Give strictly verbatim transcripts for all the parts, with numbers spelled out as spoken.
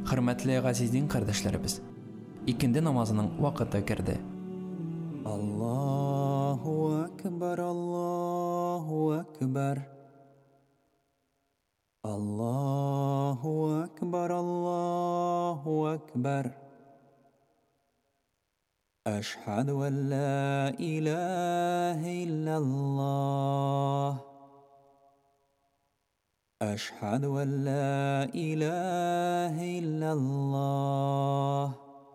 Hürmetli gazizin kardeşlerimiz, ikindi namazının vakıtı kirdi. Allahu Ekber, Allahu Ekber. Allahu Ekber, Allahu Ekber. Eşhedü en la ilahe illallah. Eşhedü en la ilahe illallah.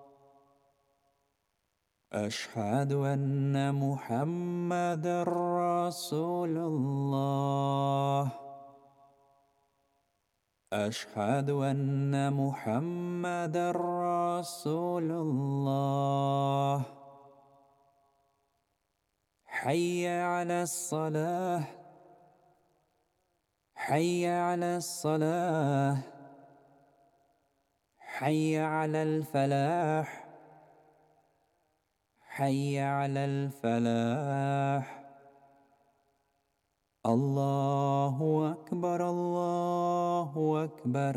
أشهد أن محمدًا رسول الله. أشهد أن محمدًا رسول الله. حي على الصلاة. حي على الصلاة. حي على الفلاح. حي على الفلاح. الله أكبر، الله أكبر.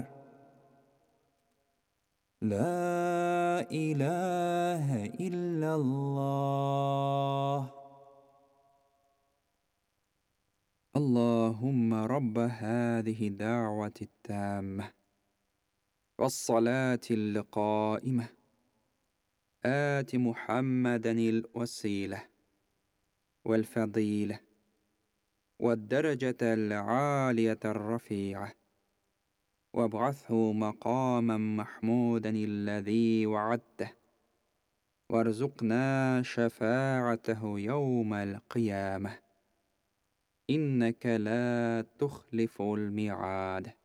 لا إله إلا الله. اللهم رب هذه الدعوة التامة والصلاة القائمة آت محمدًا الوسيلة والفضيلة والدرجة العالية الرفيعة وابعثه مقامًا محمودًا الذي وعدته وارزقنا شفاعته يوم القيامة إنك لا تخلف الميعاد.